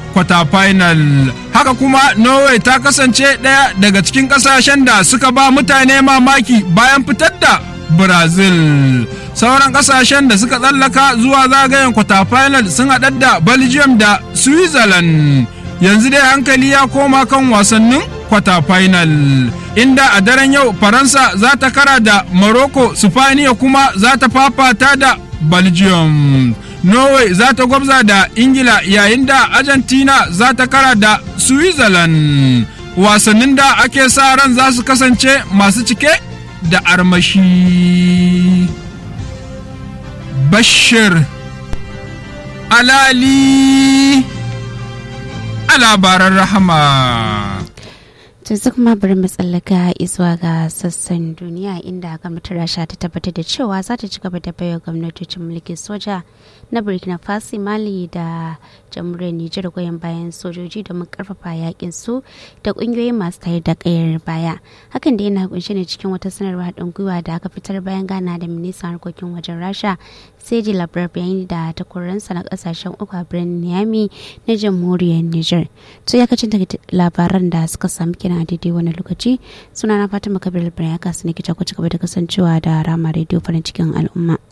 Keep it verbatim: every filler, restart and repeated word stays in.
kwata final. Haka kuma Norway ta kasance ɗaya daga cikin ƙasashen da suka ba mutane mamaki bayan fitar da Brazil. Sauran ƙasashen da suka tsallaka zuwa zagayen kwata final sun haɗar da Belgium da Switzerland. Yanzu dai hankali ya koma kan wasannin kwata final, inda a daren yau Faransa za ta kara da Morocco, Spaniya kuma za ta fafata da Belgium. Norway za ta gwabza da Ingila, yayin da Argentina za ta kara da Switzerland. Wasannin da ake sa ran za su kasance masu cike da armashi. Bashir Alali a labaran Rahama. yanzu kuma bari mu tsallaka zuwa ga sassan duniya, inda gwamnatin rasha ta tabbatar da cewa za ta ci gaba da baiwa gwamnatocin mulkin soja na burkina faso, mali da jamhuriyar nijar goyon bayan sojoji domin karfafa yakin su da kungiyoyi masu tayar da kayar baya. Hakan da yana kunshe ne cikin wata sanarwa haɗin gwiwa da aka fitar bayan gana da ministan harkokin wajen rasha Sergei Lavrov yayin da takwaransa na kasashen uku a birnin Niamey na jamhuriyar Nijar. To ya kacin labaran da suka samu kina a daidai wani lokaci, suna na Fatima Kabir Ibrahim ya kasu ne kita ku ci gaba da kasancewa da Rama Radio farin cikin al'umma.